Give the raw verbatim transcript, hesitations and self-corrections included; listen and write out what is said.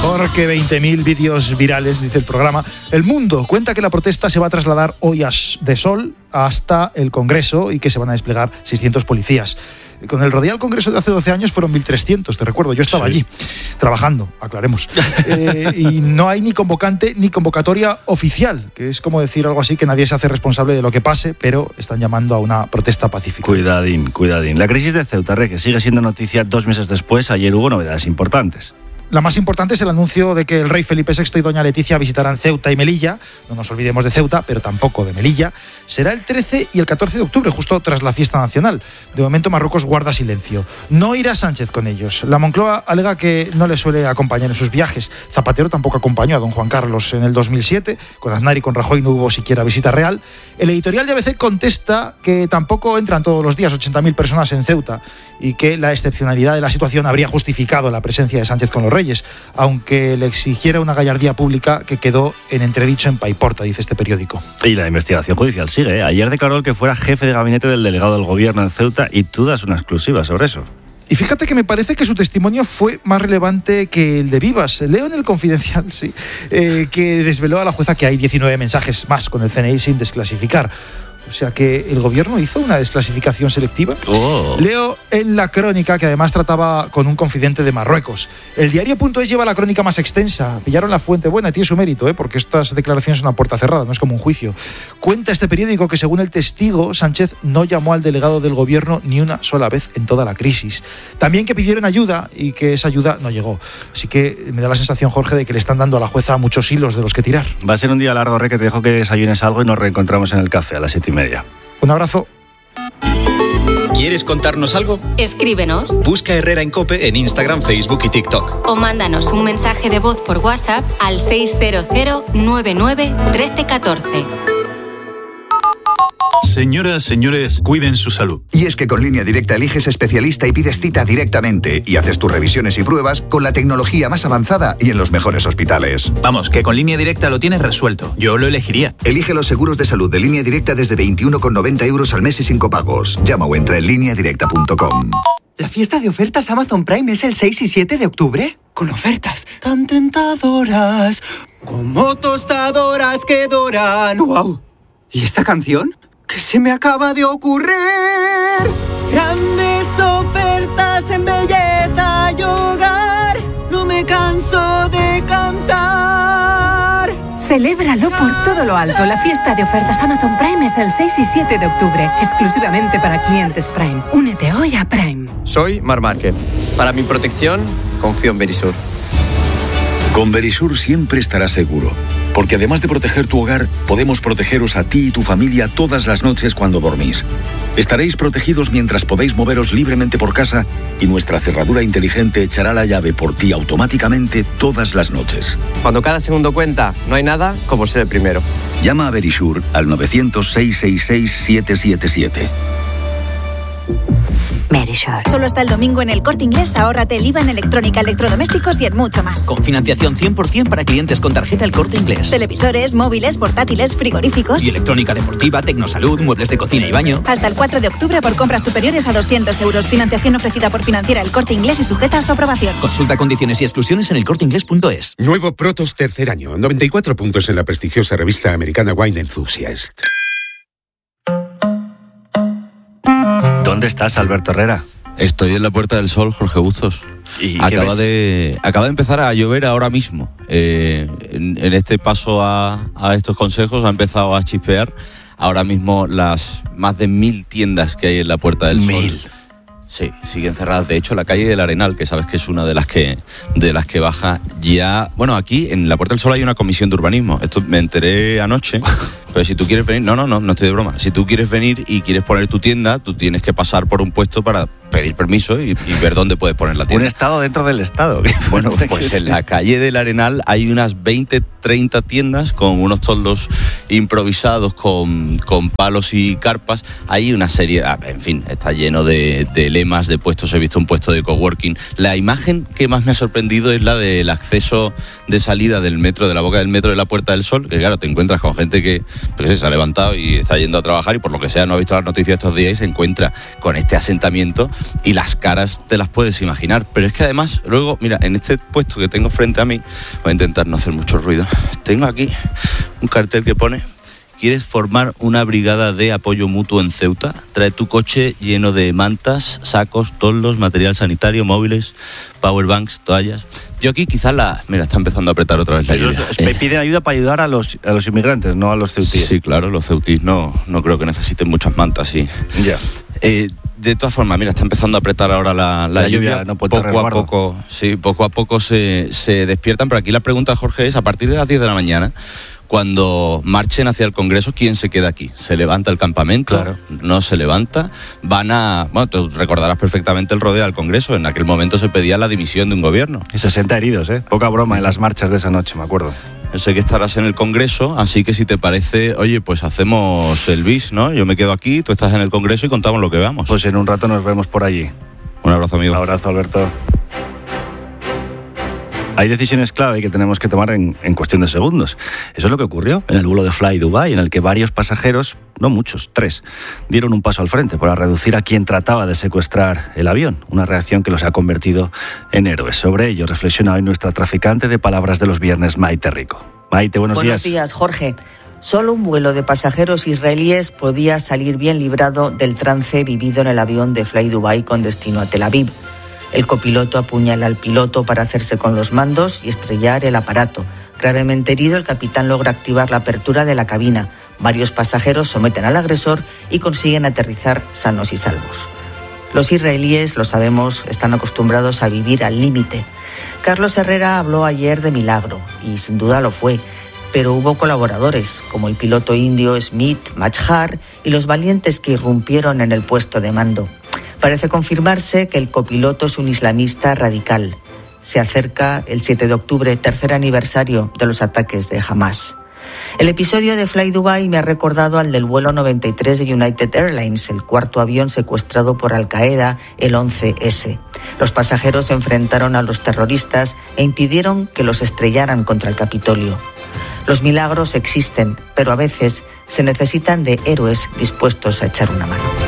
Mejor que veinte mil vídeos virales, dice el programa. El Mundo cuenta que la protesta se va a trasladar hoy de Sol hasta el Congreso y que se van a desplegar seiscientos policías. Con el Rodial Congreso de hace doce años fueron mil trescientos, te recuerdo, yo estaba sí. allí, trabajando, aclaremos. Eh, y no hay ni convocante ni convocatoria oficial, que es como decir algo así, que nadie se hace responsable de lo que pase, pero están llamando a una protesta pacífica. Cuidadín, cuidadín. La crisis de Ceuta, que sigue siendo noticia dos meses después, ayer hubo novedades importantes. La más importante es el anuncio de que el rey Felipe sexto y doña Leticia visitarán Ceuta y Melilla. No nos olvidemos de Ceuta, pero tampoco de Melilla. Será el trece y el catorce de octubre, justo tras la fiesta nacional. De momento Marruecos guarda silencio. No irá Sánchez con ellos. La Moncloa alega que no le suele acompañar en sus viajes. Zapatero tampoco acompañó a don Juan Carlos en el dos mil siete. Con Aznar y con Rajoy no hubo siquiera visita real. El editorial de A B C contesta que tampoco entran todos los días ochenta mil personas en Ceuta y que la excepcionalidad de la situación habría justificado la presencia de Sánchez con los reyes, aunque le exigiera una gallardía pública que quedó en entredicho en Paiporta, dice este periódico. Y la investigación judicial sigue, ¿eh? Ayer declaró el que fuera jefe de gabinete del delegado del gobierno en Ceuta y tú das una exclusiva sobre eso. Y fíjate que me parece que su testimonio fue más relevante que el de Vivas. Leo en el Confidencial, sí, eh, que desveló a la jueza que hay diecinueve mensajes más con el C N I sin desclasificar. O sea que el gobierno hizo una desclasificación selectiva. Oh. Leo en la crónica, que además trataba con un confidente de Marruecos. El diario.es lleva la crónica más extensa. Pillaron la fuente buena y tiene su mérito, ¿eh? Porque estas declaraciones son una puerta cerrada, no es como un juicio. Cuenta este periódico que según el testigo, Sánchez no llamó al delegado del gobierno ni una sola vez en toda la crisis. También que pidieron ayuda y que esa ayuda no llegó. Así que me da la sensación, Jorge, de que le están dando a la jueza muchos hilos de los que tirar. Va a ser un día largo, Re, que te dejo que desayunes algo y nos reencontramos en el café a las siete y media. Un abrazo. ¿Quieres contarnos algo? Escríbenos. Busca Herrera en COPE en Instagram, Facebook y TikTok. O mándanos un mensaje de voz por WhatsApp al seis cero cero nueve nueve uno tres uno cuatro. Señoras, señores, cuiden su salud. Y es que con Línea Directa eliges especialista y pides cita directamente y haces tus revisiones y pruebas con la tecnología más avanzada y en los mejores hospitales. Vamos, que con Línea Directa lo tienes resuelto. Yo lo elegiría. Elige los seguros de salud de Línea Directa desde veintiuno con noventa euros al mes y sin copagos. Llama o entra en línea directa punto com. ¿La fiesta de ofertas Amazon Prime es el seis y siete de octubre? Con ofertas tan tentadoras, como tostadoras que doran. ¡Wow! ¿Y esta canción? ¿Qué se me acaba de ocurrir? Grandes ofertas en belleza y hogar. No me canso de cantar. Celébralo por todo lo alto. La fiesta de ofertas Amazon Prime es el seis y siete de octubre, exclusivamente para clientes Prime. Únete hoy a Prime. Soy Mar Márquez. Para mi protección, confío en Verisur. Con Verisur siempre estarás seguro, porque además de proteger tu hogar, podemos protegeros a ti y tu familia todas las noches cuando dormís. Estaréis protegidos mientras podéis moveros libremente por casa y nuestra cerradura inteligente echará la llave por ti automáticamente todas las noches. Cuando cada segundo cuenta, no hay nada como ser el primero. Llama a Verisur al nueve cero cero, seis seis seis, siete siete siete. Verisur. Solo hasta el domingo en el Corte Inglés, ahórrate el I V A en electrónica, electrodomésticos y en mucho más. Con financiación cien por ciento para clientes con tarjeta El Corte Inglés. Televisores, móviles, portátiles, frigoríficos. Y electrónica deportiva, tecnosalud, muebles de cocina y baño. Hasta el cuatro de octubre por compras superiores a doscientos euros. Financiación ofrecida por Financiera El Corte Inglés y sujeta a su aprobación. Consulta condiciones y exclusiones en el corte inglés punto es. Nuevo Protos tercer año. noventa y cuatro puntos en la prestigiosa revista americana Wine Enthusiast. ¿Dónde estás, Alberto Herrera? Estoy en la Puerta del Sol, Jorge Bustos. ¿Y acaba de acaba de empezar a llover ahora mismo. Eh, en, en este paso a, a estos consejos ha empezado a chispear. Ahora mismo las más de mil tiendas que hay en la Puerta del Mil. Sol. Sí, siguen cerradas. De hecho, la calle del Arenal, que sabes que es una de las que de las que baja ya. Bueno, aquí en la Puerta del Sol hay una comisión de urbanismo. Esto me enteré anoche. Pero si tú quieres venir, no, no, no, no estoy de broma. Si tú quieres venir y quieres poner tu tienda, tú tienes que pasar por un puesto para pedir permiso y, y ver dónde puedes poner la tienda. Un estado dentro del estado. Bueno, pues en la calle del Arenal hay unas veinte, treinta tiendas con unos toldos improvisados, con, con palos y carpas. Hay una serie, en fin, está lleno de, de lemas, de puestos. He visto un puesto de coworking. La imagen que más me ha sorprendido es la del acceso acceso de salida del metro, de la boca del metro de la Puerta del Sol, que claro, te encuentras con gente que, pues, se ha levantado y está yendo a trabajar y por lo que sea no ha visto las noticias estos días y se encuentra con este asentamiento y las caras te las puedes imaginar. Pero es que además, luego, mira, en este puesto que tengo frente a mí, voy a intentar no hacer mucho ruido, tengo aquí un cartel que pone: ¿quieres formar una brigada de apoyo mutuo en Ceuta? Trae tu coche lleno de mantas, sacos, toldos, material sanitario, móviles, powerbanks, toallas. Yo aquí quizás la... Mira, está empezando a apretar otra vez la lluvia. Eh. Piden ayuda para ayudar a los, a los inmigrantes, no a los ceutíes. Sí, claro, los ceutíes no, no creo que necesiten muchas mantas, sí. Ya. Eh, de todas formas, mira, está empezando a apretar ahora la, la, la lluvia. lluvia no poco resguardo. a poco, sí, poco a poco se, se despiertan. Pero aquí la pregunta, Jorge, es: a partir de las diez de la mañana, cuando marchen hacia el Congreso, ¿quién se queda aquí? ¿Se levanta el campamento? Claro. ¿No se levanta? Van a... Bueno, tú recordarás perfectamente el rodeo al Congreso. En aquel momento se pedía la dimisión de un gobierno. Y sesenta heridos, ¿eh? Poca broma en las marchas de esa noche, me acuerdo. Yo sé que estarás en el Congreso, así que si te parece, oye, pues hacemos el bis, ¿no? Yo me quedo aquí, tú estás en el Congreso y contamos lo que veamos. Pues en un rato nos vemos por allí. Un abrazo, amigo. Un abrazo, Alberto. Hay decisiones clave que tenemos que tomar en, en cuestión de segundos. Eso es lo que ocurrió en el vuelo de Fly Dubai, en el que varios pasajeros, no muchos, tres, dieron un paso al frente para reducir a quien trataba de secuestrar el avión. Una reacción que los ha convertido en héroes. Sobre ello reflexiona hoy nuestra traficante de palabras de los viernes, Maite Rico. Maite, buenos, buenos días. Buenos días, Jorge. Solo un vuelo de pasajeros israelíes podía salir bien librado del trance vivido en el avión de Fly Dubai con destino a Tel Aviv. El copiloto apuñala al piloto para hacerse con los mandos y estrellar el aparato. Gravemente herido, el capitán logra activar la apertura de la cabina. Varios pasajeros someten al agresor y consiguen aterrizar sanos y salvos. Los israelíes, lo sabemos, están acostumbrados a vivir al límite. Carlos Herrera habló ayer de milagro, y sin duda lo fue, pero hubo colaboradores, como el piloto indio Smith Majhar y los valientes que irrumpieron en el puesto de mando. Parece confirmarse que el copiloto es un islamista radical. Se acerca el siete de octubre, tercer aniversario de los ataques de Hamas. El episodio de Fly Dubai me ha recordado al del vuelo noventa y tres de United Airlines, el cuarto avión secuestrado por Al Qaeda, el once ese. Los pasajeros se enfrentaron a los terroristas e impidieron que los estrellaran contra el Capitolio. Los milagros existen, pero a veces se necesitan de héroes dispuestos a echar una mano.